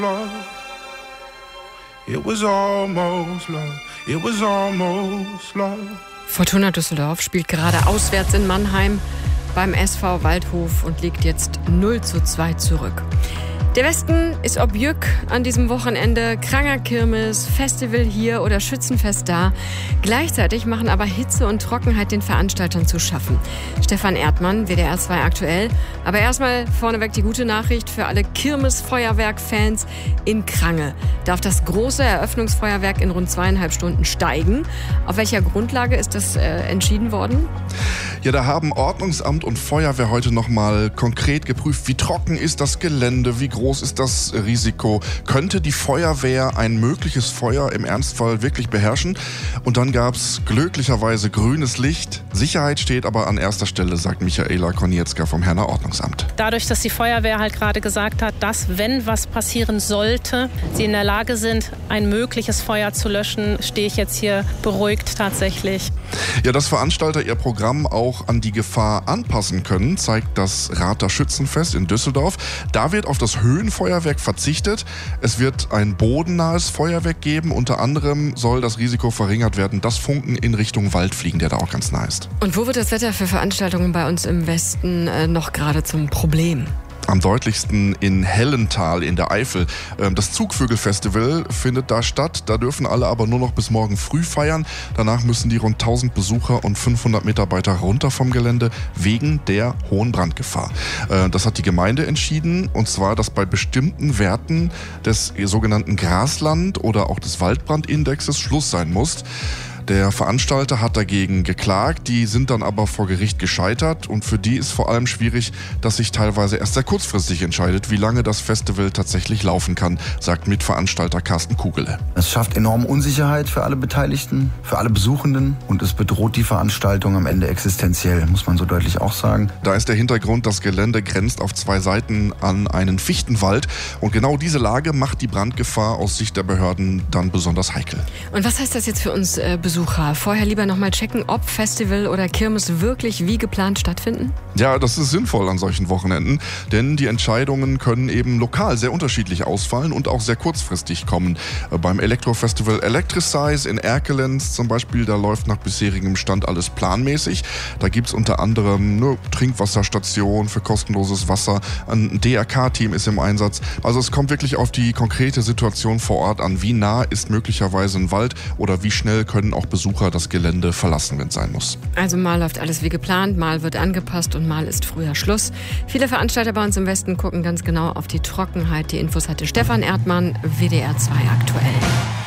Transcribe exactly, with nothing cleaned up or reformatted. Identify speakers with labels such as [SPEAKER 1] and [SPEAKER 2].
[SPEAKER 1] It was almost love. It was almost love.
[SPEAKER 2] Fortuna Düsseldorf spielt gerade auswärts in Mannheim beim S V Waldhof und liegt jetzt null zu zwei zurück. Der Westen ist ob Jück an diesem Wochenende, Krangerkirmes, Festival hier oder Schützenfest da. Gleichzeitig machen aber Hitze und Trockenheit den Veranstaltern zu schaffen. Stefan Erdmann, W D R zwei aktuell. Aber erstmal vorneweg die gute Nachricht für alle Kirmes-Feuerwerk-Fans in Krange. Darf das große Eröffnungsfeuerwerk in rund zweieinhalb Stunden steigen? Auf welcher Grundlage ist das äh, entschieden worden?
[SPEAKER 3] Ja, da haben Ordnungsamt und Feuerwehr heute nochmal konkret geprüft, wie trocken ist das Gelände, wie groß ist das Risiko, könnte die Feuerwehr ein mögliches Feuer im Ernstfall wirklich beherrschen? Und dann gab es glücklicherweise grünes Licht. Sicherheit steht aber an erster Stelle, sagt Michaela Konietzka vom Herner Ordnungsamt.
[SPEAKER 4] Dadurch, dass die Feuerwehr halt gerade gesagt hat, dass, wenn was passieren sollte, sie in der Lage sind, ein mögliches Feuer zu löschen, stehe ich jetzt hier beruhigt tatsächlich.
[SPEAKER 3] Ja, dass Veranstalter ihr Programm auch an die Gefahr anpassen können, zeigt das Rather Schützenfest in Düsseldorf. Da wird auf das Höhenfeuerwerk verzichtet. Es wird ein bodennahes Feuerwerk geben. Unter anderem soll das Risiko verringert werden, dass Funken in Richtung Wald fliegen, der da auch ganz nah ist.
[SPEAKER 2] Und wo wird das Wetter für Veranstaltungen bei uns im Westen äh, noch gerade zum Problem?
[SPEAKER 3] Am deutlichsten in Hellental in der Eifel. Das Zugvögelfestival findet da statt. Da dürfen alle aber nur noch bis morgen früh feiern. Danach müssen die rund tausend Besucher und fünfhundert Mitarbeiter runter vom Gelände wegen der hohen Brandgefahr. Das hat die Gemeinde entschieden, und zwar, dass bei bestimmten Werten des sogenannten Grasland- oder auch des Waldbrandindexes Schluss sein muss. Der Veranstalter hat dagegen geklagt, die sind dann aber vor Gericht gescheitert, und für die ist vor allem schwierig, dass sich teilweise erst sehr kurzfristig entscheidet, wie lange das Festival tatsächlich laufen kann, sagt Mitveranstalter Carsten Kugele.
[SPEAKER 5] Es schafft enorme Unsicherheit für alle Beteiligten, für alle Besuchenden, und es bedroht die Veranstaltung am Ende existenziell, muss man so deutlich auch sagen.
[SPEAKER 3] Da ist der Hintergrund, das Gelände grenzt auf zwei Seiten an einen Fichtenwald, und genau diese Lage macht die Brandgefahr aus Sicht der Behörden dann besonders heikel.
[SPEAKER 2] Und was heißt das jetzt für uns äh, Besucher? Vorher lieber nochmal checken, ob Festival oder Kirmes wirklich wie geplant stattfinden?
[SPEAKER 3] Ja, das ist sinnvoll an solchen Wochenenden, denn die Entscheidungen können eben lokal sehr unterschiedlich ausfallen und auch sehr kurzfristig kommen. Beim Elektrofestival Electricize in Erkelenz zum Beispiel, da läuft nach bisherigem Stand alles planmäßig. Da gibt es unter anderem eine Trinkwasserstation für kostenloses Wasser, ein D R K-Team ist im Einsatz. Also es kommt wirklich auf die konkrete Situation vor Ort an. Wie nah ist möglicherweise ein Wald oder wie schnell können auch Besucher das Gelände verlassen, wenn es sein muss.
[SPEAKER 2] Also mal läuft alles wie geplant, mal wird angepasst und mal ist früher Schluss. Viele Veranstalter bei uns im Westen gucken ganz genau auf die Trockenheit. Die Infos hatte Stefan Erdmann, W D R zwei aktuell.